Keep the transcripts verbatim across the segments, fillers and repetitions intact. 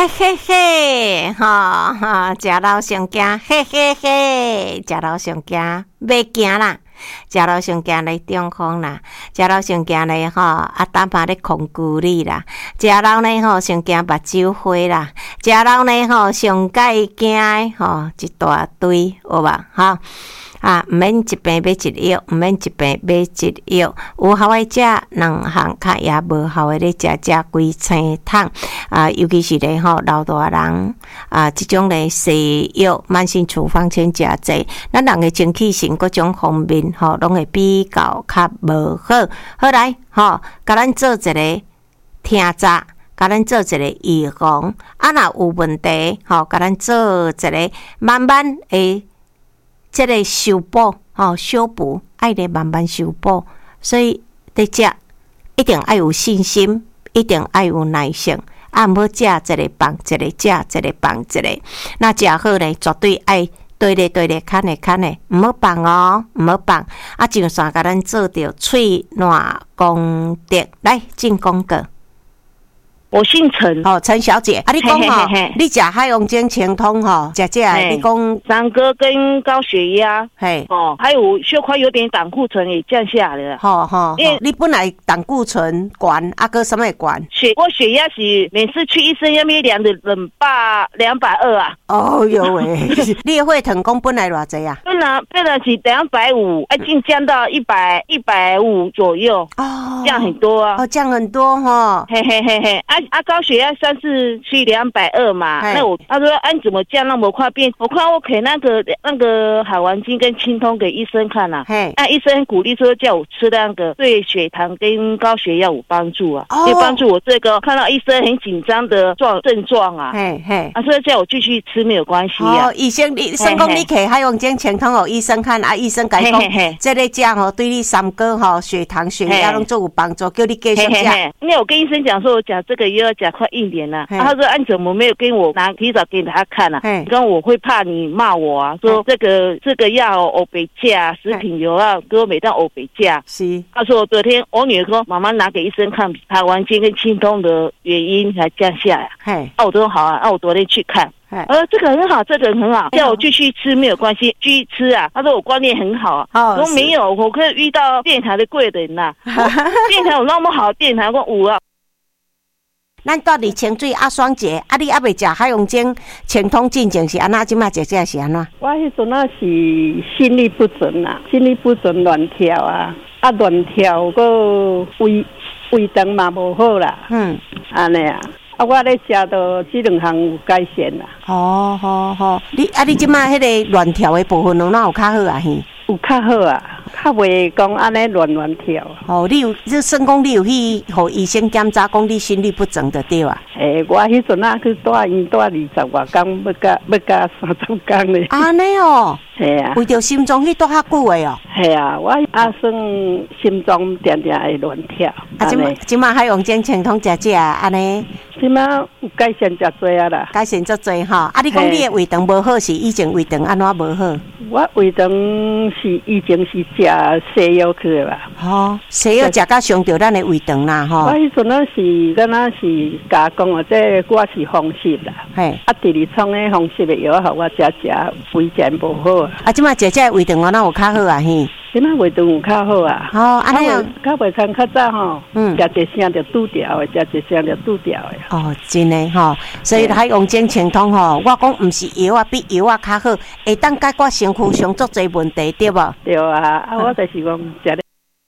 嘿嘿嘿，吼吼，食老上惊，嘿嘿嘿，食老上惊，袂惊啦。食老上惊来中风啦，食老上惊来吼啊打麻咧控制你啦，食老呢吼上惊目睭花啦，食老呢吼上介惊吼一大堆，有吧？吼啊，毋免一病买一药，毋免一病买一药，有效的食两项，较也无效的咧食食规青桶啊，尤其是咧吼老大人啊，即种咧西药慢性处方签食济，咱人的精气神各种方面吼，拢会比较较无好。好来吼，甲咱做一个听查。甲咱做一个预防，啊，若有问题，吼，甲咱做一个慢慢诶，即个修补，吼，修补，爱咧慢慢修补，所以伫食一定爱有信心，一定爱有耐性，啊，毋好食一个放一个，食一个放一个，那食好咧，绝对爱对咧对咧，牵咧牵咧，毋好放哦，毋好放，啊，上线甲咱做着喙暖功德，来进广告。 我姓陈， 哦，陈小姐，啊，你讲吼，你食海洋精清通吼，食这个，你讲三哥跟高血压， 嘿， 哦，还有血块有点胆固醇也降下来了， 吼吼，因为你本来胆固醇高，啊个什么会高？ 血我血压是每次去医生那边量的两百两百二啊。 哦哟喂，你的血糖讲本来偌济啊？ 本来本来是两百五，啊，竟降到一百一百五左右，哦，降很多啊， 哦，降很多哈， 嘿嘿嘿嘿，啊。啊，高血压上次去两百二嘛，那我他说啊，你怎么降那么快变？我看我给那个那个海王精跟清通给医生看了、啊，嘿，那医生鼓励说叫我吃那个对血糖跟高血压有帮助啊，哦、也帮助我这个看到医生很紧张的状症状啊，嘿嘿，啊，所以叫我继续吃没有关系啊。 哦，医生你算讲你给海王精清通给医生看啊，医生甲伊讲，这个食吼对你三高吼血糖血压拢做有帮助，叫你继续食。 因为我跟医生讲说，我讲这个又要讲快一年了，啊、他说：“啊，你怎么没有跟我拿提早给他看啊？跟我会怕你骂我啊，说这个这个药欧北价，食品油啊，给我每当欧北价。”是，他说我昨天我女儿说，妈妈拿给医生看海王精跟清通的原因才降下来。嘿，啊，我都好啊，啊，我昨天去看。呃，这个很好，这个很好，叫我继续吃没有关系，继续吃啊。他说我观念很好啊，我说没有，我可以遇到电台的贵人呐、啊，电台有那么好的电台，我有啊。 咱到底清水啊双节，啊你还未食海洋精清通进前是安那？即摆食这是安怎？ 我迄阵啊是心律不准啊，心律不准乱跳啊，啊乱跳个胃胃肠嘛无好啦，嗯，安尼啊。啊，我咧食到这两项有改善啦。 哦，好好，你啊，你即摆迄个乱跳的部分，哪有较好啊？嘿， 有较好啊，较袂讲安尼乱乱跳。 哦，你有，你算讲你有去互医生检查，讲你心律不正就对啊。 诶、欸，我迄阵啊去住院住二十外工，要加要加三十工咧。 安尼哦。 系啊， 为着心脏去住遐久诶哦。 系啊，我啊算心脏定定会乱跳。 啊，即摆即摆海洋精清通食食安尼。 即摆有改善真侪啊啦， 改善足侪吼。啊，你讲你诶胃肠无好，是以前胃肠安怎无好？ 我胃肠是以前是食西药去诶啦。吼， 西药食甲伤着咱诶胃肠啦吼。 我迄阵啊是敢若是甲讲哦，这我是风湿啦。嘿，啊，第二创诶风湿诶药，互我食食胃肠无好。 啊，即摆食这胃肠，我哪有较好啊？嘿， 即摆胃肠有较好啊。 哦，安尼啊， 较袂像较早吼，嗯，食一声就拄掉诶，食一声就拄掉诶。 哦，真诶吼，所以海洋精清通吼，我讲毋是药啊，比药啊较好，会当解决身躯上足侪问题，对无？ 对啊，啊，我就是讲食。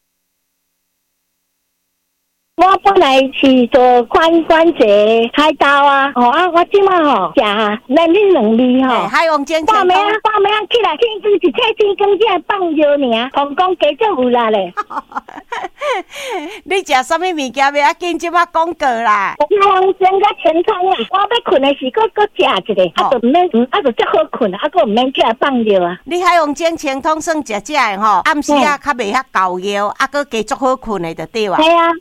我本来是做髋关节开刀啊，哦啊，我即马吼食咱恁两味吼， 海洋精清通， 半暝啊半暝啊起来去煮一切天光只放药尔，红光加足有啦咧。 你食啥物物件袂要紧，即马广告啦。 海洋精甲清通啊，我要困的时，搁搁食一个，啊就毋免，啊就足好困啊，啊搁毋免起来放药啊。 你海洋精清通算食食的吼，暗时啊较袂遐高药，啊搁加足好困的就对啊。 系啊，啊搁搁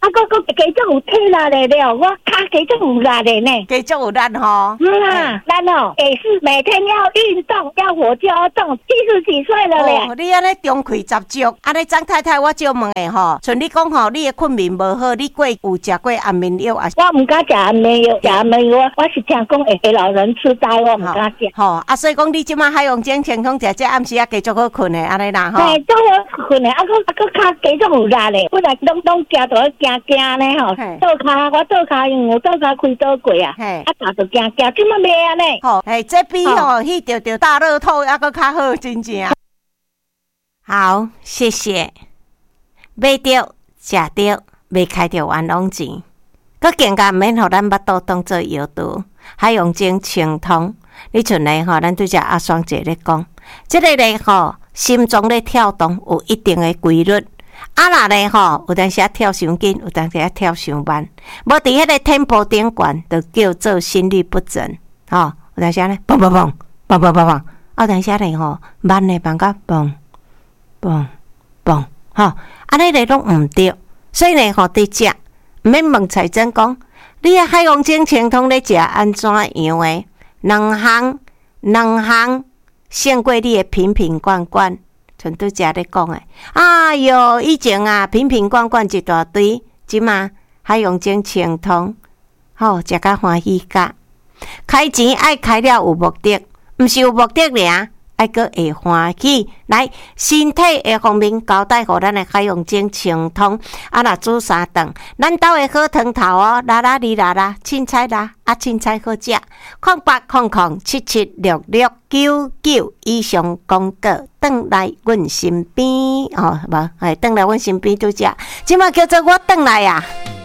加足有体力的了，我脚加足有力的呢， 加足有力吼。 嗯啊，咱哦也是每天要运动，要活要动，七十几岁了咧。 哦，你安尼中气十足，安尼张太太，我就问的吼，像你讲吼，你的困眠无好，你过有食过安眠药啊？ 我唔敢食安眠药，食安眠药，我是听讲会给老人痴呆，我唔敢食。 吼啊，所以讲你即马海洋精清通食，这暗时啊继续好困的，安尼啦吼。 嘿，足好困的，啊，佮啊佮脚加足有力的，本来拢拢行到行行呢吼，倒骹我倒骹因为我倒骹开倒过啊，啊，踏着行行，即马袂安尼。 吼，嘿，这比吼去着着大乐透还佮较好，真正。好，谢谢。买着食着，未开着冤枉钱，佮更加免互咱巴肚当做药毒。海洋精清通，你像咧吼，咱对只阿双姐咧讲，即个咧吼，心脏咧跳动有一定的规律。啊若咧吼，有当时啊跳伤紧，有当时啊跳伤慢，无伫迄个 tempo 顶悬，就叫做心律不整。吼，有当时咧，砰砰砰，砰砰砰砰，啊有当时咧吼，慢咧慢甲砰砰砰，吼，安尼咧拢毋对，所以咧吼，伫食毋免问财政讲，你啊海洋精清通咧食安怎样诶？两项两项胜过你诶瓶瓶罐罐。像拄则咧讲诶，哎哟，以前啊瓶瓶罐罐一大堆，即嘛海洋精清通，吼食甲欢喜甲。开钱爱开了有目的，毋是有目的尔，爱阁会欢喜。来，身体诶方面交代互咱诶海洋精清通，啊若煮三顿，咱兜诶好汤头哦，啦啦哩啦啦，凊彩啦，啊凊彩好食。空八空空七七六六九九以上广告，转来阮身边哦，无，哎，转来阮身边拄食，即马叫做我转来啊。